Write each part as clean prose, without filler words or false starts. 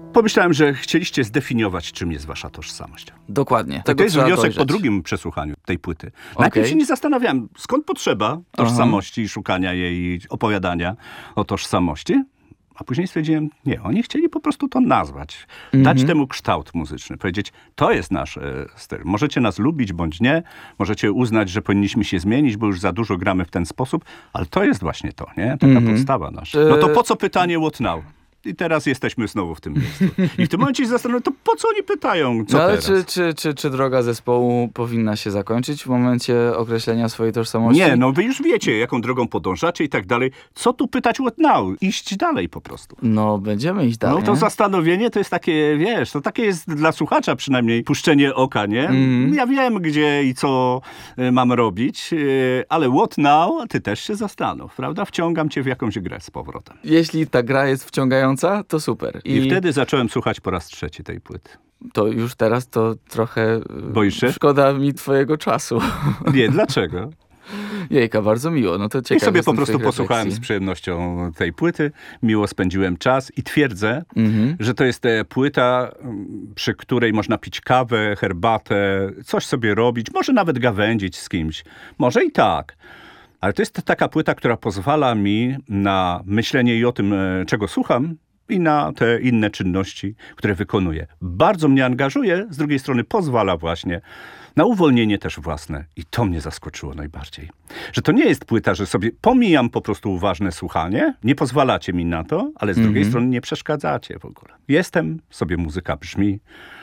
Pomyślałem, że chcieliście zdefiniować, czym jest wasza tożsamość. Dokładnie. To jest wniosek po drugim przesłuchaniu tej płyty. Najpierw się nie zastanawiałem, skąd potrzeba tożsamości i szukania jej, i opowiadania o tożsamości. A później stwierdziłem, nie, oni chcieli po prostu to nazwać. Dać temu kształt muzyczny. Powiedzieć, to jest nasz styl. Możecie nas lubić bądź nie. Możecie uznać, że powinniśmy się zmienić, bo już za dużo gramy w ten sposób. Ale to jest właśnie to, nie? Taka podstawa nasza. No to po co pytanie what now? I teraz jesteśmy znowu w tym miejscu. I w tym momencie się zastanawiam, to po co oni pytają, co ale teraz? Czy droga zespołu powinna się zakończyć w momencie określenia swojej tożsamości? Nie, no wy już wiecie, jaką drogą podążacie i tak dalej. Co tu pytać what now? Iść dalej po prostu. No, będziemy iść dalej. No to zastanowienie to jest takie, wiesz, to takie jest dla słuchacza przynajmniej puszczenie oka, nie? Ja wiem, gdzie i co mam robić, ale what now? Ty też się zastanów, prawda? Wciągam cię w jakąś grę z powrotem. Jeśli ta gra jest wciągająca, to super. I wtedy zacząłem słuchać po raz trzeci tej płyty. To już teraz to trochę Boisz się? Szkoda mi twojego czasu. Nie, dlaczego? Jejka, bardzo miło. No to ciekawe. I sobie po prostu posłuchałem z przyjemnością tej płyty. Miło spędziłem czas i twierdzę, że to jest płyta, przy której można pić kawę, herbatę, coś sobie robić, może nawet gawędzić z kimś. Może i tak. Ale to jest taka płyta, która pozwala mi na myślenie i o tym, czego słucham, i na te inne czynności, które wykonuję. Bardzo mnie angażuje, z drugiej strony pozwala właśnie na uwolnienie też własne. I to mnie zaskoczyło najbardziej. Że to nie jest płyta, że sobie pomijam po prostu uważne słuchanie, nie pozwalacie mi na to, ale z drugiej strony nie przeszkadzacie w ogóle. Jestem, sobie muzyka brzmi,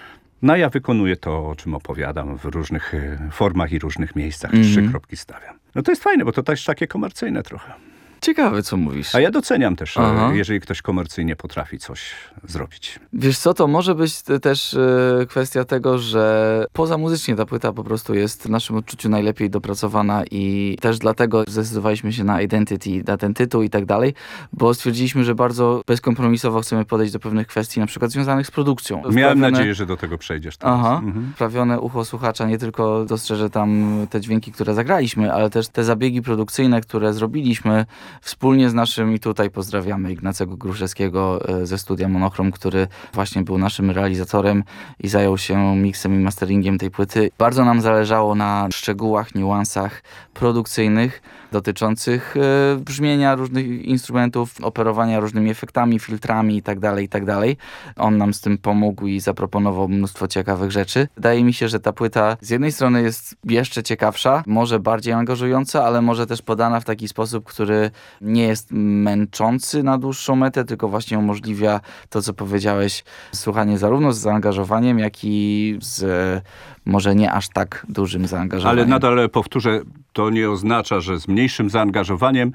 no ja wykonuję to, o czym opowiadam w różnych formach i różnych miejscach. 3 kropki stawiam. No to jest fajne, bo to też takie komercyjne trochę. Ciekawe, co mówisz. A ja doceniam też, jeżeli ktoś komercyjnie potrafi coś zrobić. Wiesz co, to może być też kwestia tego, że pozamuzycznie ta płyta po prostu jest w naszym odczuciu najlepiej dopracowana i też dlatego zdecydowaliśmy się na Identity, na ten tytuł i tak dalej, bo stwierdziliśmy, że bardzo bezkompromisowo chcemy podejść do pewnych kwestii, na przykład związanych z produkcją. Miałem nadzieję, że do tego przejdziesz teraz. Wprawione ucho słuchacza nie tylko dostrzeże tam te dźwięki, które zagraliśmy, ale też te zabiegi produkcyjne, które zrobiliśmy wspólnie z naszym, i tutaj pozdrawiamy Ignacego Gruszewskiego ze studia Monochrom, który właśnie był naszym realizatorem i zajął się miksem i masteringiem tej płyty. Bardzo nam zależało na szczegółach, niuansach produkcyjnych dotyczących brzmienia różnych instrumentów, operowania różnymi efektami, filtrami itd., itd. On nam z tym pomógł i zaproponował mnóstwo ciekawych rzeczy. Wydaje mi się, że ta płyta z jednej strony jest jeszcze ciekawsza, może bardziej angażująca, ale może też podana w taki sposób, który nie jest męczący na dłuższą metę, tylko właśnie umożliwia to, co powiedziałeś, słuchanie zarówno z zaangażowaniem, jak i z może nie aż tak dużym zaangażowaniem. Ale nadal powtórzę, to nie oznacza, że z mniejszym zaangażowaniem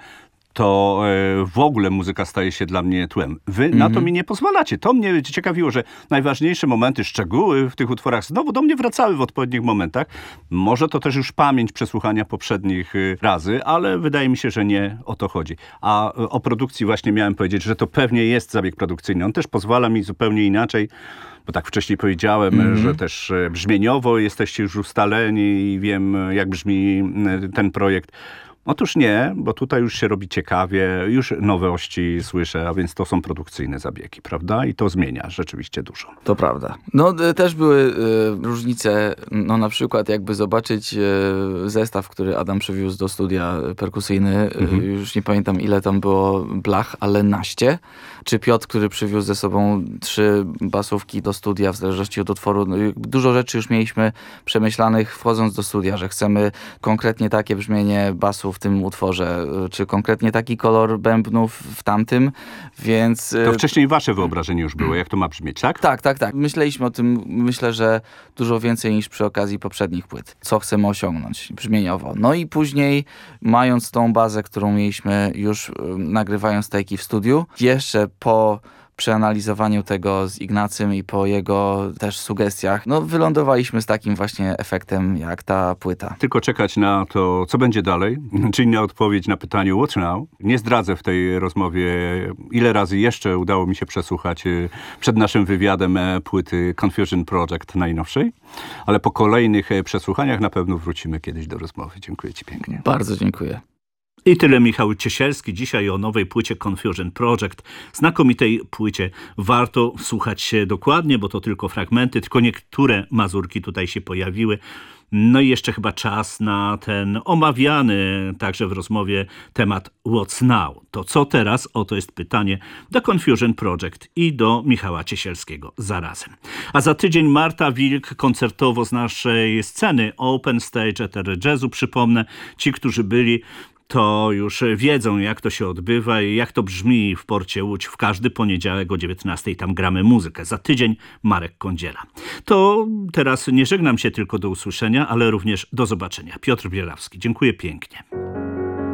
to w ogóle muzyka staje się dla mnie tłem. Wy na to mi nie pozwalacie. To mnie ciekawiło, że najważniejsze momenty, szczegóły w tych utworach znowu do mnie wracały w odpowiednich momentach. Może to też już pamięć przesłuchania poprzednich razy, ale wydaje mi się, że nie o to chodzi. A o produkcji właśnie miałem powiedzieć, że to pewnie jest zabieg produkcyjny. On też pozwala mi zupełnie inaczej, bo tak wcześniej powiedziałem, że też brzmieniowo jesteście już ustaleni i wiem, jak brzmi ten projekt. Otóż nie, bo tutaj już się robi ciekawie, już nowości słyszę, a więc to są produkcyjne zabiegi, prawda? I to zmienia rzeczywiście dużo. To prawda. No też były różnice, no na przykład jakby zobaczyć zestaw, który Adam przywiózł do studia perkusyjny, już nie pamiętam ile tam było blach, ale naście. Czy Piotr, który przywiózł ze sobą 3 basówki do studia, w zależności od utworu. No, dużo rzeczy już mieliśmy przemyślanych wchodząc do studia, że chcemy konkretnie takie brzmienie basu w tym utworze, czy konkretnie taki kolor bębnów w tamtym, więc... To wcześniej wasze wyobrażenie już było, jak to ma brzmieć, tak? Tak. Myśleliśmy o tym, myślę, że dużo więcej niż przy okazji poprzednich płyt. Co chcemy osiągnąć brzmieniowo. No i później, mając tą bazę, którą mieliśmy już nagrywając tajki w studiu, jeszcze po przeanalizowaniu tego z Ignacym i po jego też sugestiach, no wylądowaliśmy z takim właśnie efektem jak ta płyta. Tylko czekać na to, co będzie dalej, czyli na odpowiedź na pytanie what now. Nie zdradzę w tej rozmowie, ile razy jeszcze udało mi się przesłuchać przed naszym wywiadem płyty Confusion Project najnowszej, ale po kolejnych przesłuchaniach na pewno wrócimy kiedyś do rozmowy. Dziękuję ci pięknie. Bardzo dziękuję. I tyle Michał Ciesielski dzisiaj o nowej płycie Confusion Project. Znakomitej płycie. Warto słuchać się dokładnie, bo to tylko fragmenty, tylko niektóre mazurki tutaj się pojawiły. No i jeszcze chyba czas na ten omawiany także w rozmowie temat What's Now? To co teraz? Oto jest pytanie do Confusion Project i do Michała Ciesielskiego zarazem. A za tydzień Marta Wilk koncertowo z naszej sceny Open Stage Etery Jazzu. Przypomnę, ci, którzy byli, to już wiedzą, jak to się odbywa i jak to brzmi w Porcie Łódź w każdy poniedziałek o 19:00. Tam gramy muzykę. Za tydzień Marek Kądziela. To teraz nie żegnam się tylko do usłyszenia, ale również do zobaczenia. Piotr Bierawski. Dziękuję pięknie.